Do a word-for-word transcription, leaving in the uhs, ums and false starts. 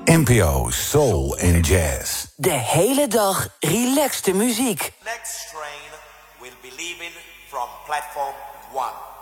N P O Soul and Jazz. De hele dag relaxte muziek. Next train will be leaving from platform one.